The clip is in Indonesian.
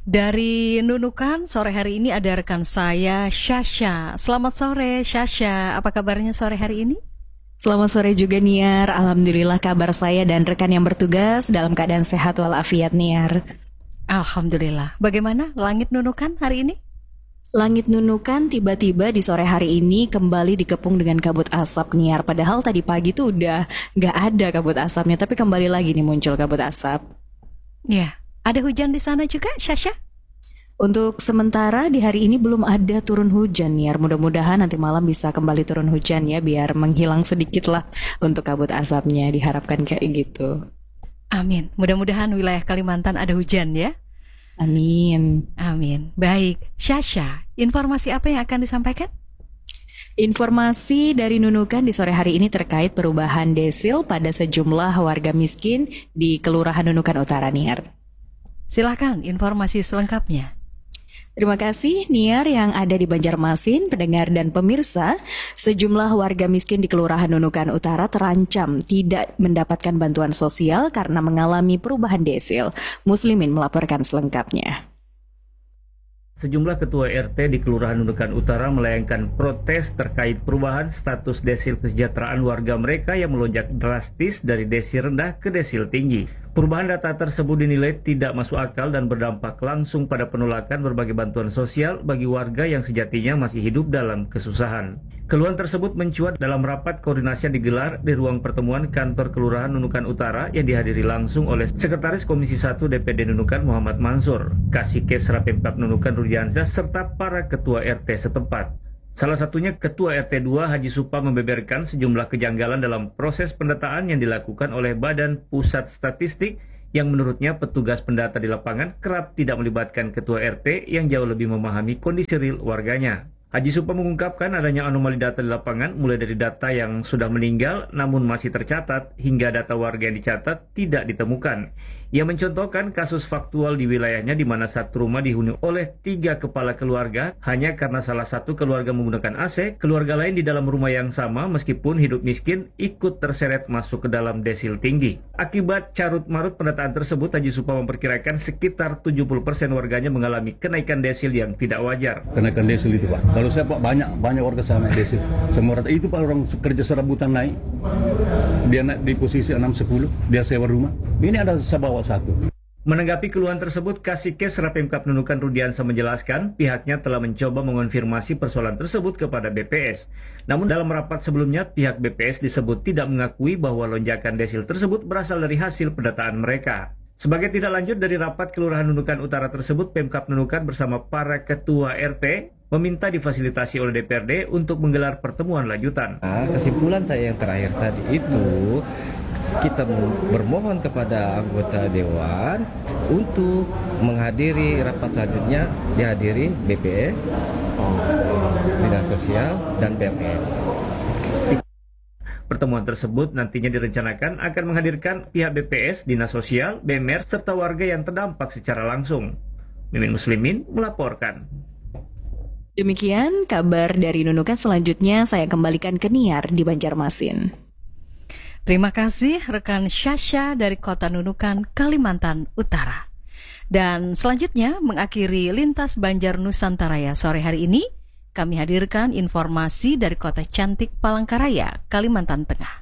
Dari Nunukan, sore hari ini ada rekan saya, Syasha. Selamat sore, Syasha. Apa kabarnya sore hari ini? Selamat sore juga Niar, Alhamdulillah kabar saya dan rekan yang bertugas dalam keadaan sehat walafiat Niar. Alhamdulillah. Bagaimana langit Nunukan hari ini? Langit Nunukan tiba-tiba di sore hari ini kembali dikepung dengan kabut asap Niar. Padahal tadi pagi tuh udah gak ada kabut asapnya, tapi kembali lagi nih muncul kabut asap. Ya, ada hujan di sana juga, Syasha? Untuk sementara di hari ini belum ada turun hujan Niar. Mudah-mudahan nanti malam bisa kembali turun hujan ya, biar menghilang sedikit lah untuk kabut asapnya, diharapkan kayak gitu. Amin. Mudah-mudahan wilayah Kalimantan ada hujan ya. Amin. Amin. Baik, Syasha, informasi apa yang akan disampaikan? Informasi dari Nunukan di sore hari ini terkait perubahan desil pada sejumlah warga miskin di Kelurahan Nunukan Utara Niar. Silakan informasi selengkapnya. Terima kasih Niar yang ada di Banjarmasin, pendengar dan pemirsa. Sejumlah warga miskin di Kelurahan Nunukan Utara terancam tidak mendapatkan bantuan sosial karena mengalami perubahan desil. Muslimin melaporkan selengkapnya. Sejumlah ketua RT di Kelurahan Nunukan Utara melayangkan protes terkait perubahan status desil kesejahteraan warga mereka yang melonjak drastis dari desil rendah ke desil tinggi. Perubahan data tersebut dinilai tidak masuk akal dan berdampak langsung pada penolakan berbagai bantuan sosial bagi warga yang sejatinya masih hidup dalam kesusahan. Keluhan tersebut mencuat dalam rapat koordinasi yang digelar di ruang pertemuan kantor Kelurahan Nunukan Utara yang dihadiri langsung oleh Sekretaris Komisi 1 DPD Nunukan Muhammad Mansur, Kasihkes Rapemkab Nunukan Rudiansyah, serta para ketua RT setempat. Salah satunya Ketua RT 2 Haji Supa membeberkan sejumlah kejanggalan dalam proses pendataan yang dilakukan oleh Badan Pusat Statistik yang menurutnya petugas pendata di lapangan kerap tidak melibatkan Ketua RT yang jauh lebih memahami kondisi real warganya. Haji Supa mengungkapkan adanya anomali data di lapangan mulai dari data yang sudah meninggal namun masih tercatat hingga data warga yang dicatat tidak ditemukan. Ia mencontohkan kasus faktual di wilayahnya di mana satu rumah dihuni oleh 3 kepala keluarga hanya karena salah satu keluarga menggunakan AC, keluarga lain di dalam rumah yang sama meskipun hidup miskin ikut terseret masuk ke dalam desil tinggi. Akibat carut-marut pendataan tersebut, Haji Supa memperkirakan sekitar 70% warganya mengalami kenaikan desil yang tidak wajar. Kenaikan desil itu Pak, kalau saya Pak banyak warga saya naik desil. Semua rata itu Pak, orang kerja serabutan naik. Dia naik di posisi 6-10, dia sewa rumah. Ini ada saya bawa satu. Menanggapi keluhan tersebut, Kasihkes Rapemkab Nunukan Rudiansyah menjelaskan pihaknya telah mencoba mengonfirmasi persoalan tersebut kepada BPS. Namun dalam rapat sebelumnya, pihak BPS disebut tidak mengakui bahwa lonjakan desil tersebut berasal dari hasil pendataan mereka. Sebagai tindak lanjut dari rapat Kelurahan Nunukan Utara tersebut, Pemkab Nunukan bersama para ketua RT meminta difasilitasi oleh DPRD untuk menggelar pertemuan lanjutan. Kesimpulan saya yang terakhir tadi itu, kita bermohon kepada anggota Dewan untuk menghadiri rapat selanjutnya, dihadiri BPS, Dinas Sosial, dan BPN. Pertemuan tersebut nantinya direncanakan akan menghadirkan pihak BPS, Dinas Sosial, BMR, serta warga yang terdampak secara langsung. Mimin Muslimin melaporkan. Demikian kabar dari Nunukan. Selanjutnya saya kembalikan ke Niar di Banjarmasin. Terima kasih rekan Syasha dari Kota Nunukan, Kalimantan Utara. Dan selanjutnya mengakhiri Lintas Banjar Nusantara sore hari ini, kami hadirkan informasi dari Kota Cantik Palangkaraya, Kalimantan Tengah.